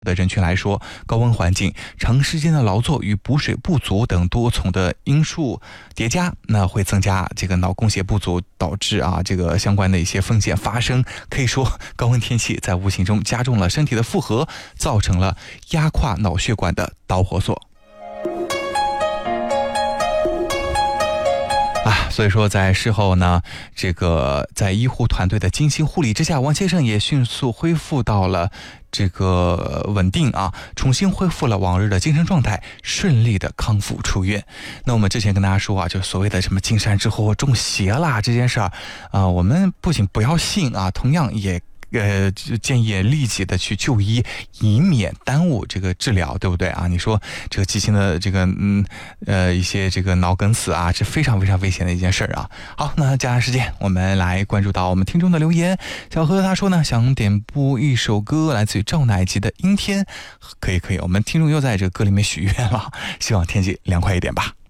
的人群来说，高温环境、长时间的劳作与补水不足等多重的因素叠加，那会增加这个脑供血不足，导致这个相关的一些风险发生。可以说，高温天气在无形中加重了身体的负荷，造成了压垮脑血管的导火索。所以说在事后呢，这个在医护团队的精心护理之下，王先生也迅速恢复到了这个稳定重新恢复了往日的精神状态，顺利的康复出院。那我们之前跟大家说就所谓的什么进山之后中邪啦这件事儿我们不仅不要信同样也建议立即的去就医，以免耽误这个治疗，对不对你说这个急性的这个一些这个脑梗死是非常非常危险的一件事儿好，那接下来时间我们来关注到我们听众的留言。小何他说呢，想点播一首歌，来自于赵乃吉的《阴天》。可以，我们听众又在这个歌里面许愿了，希望天气凉快一点吧。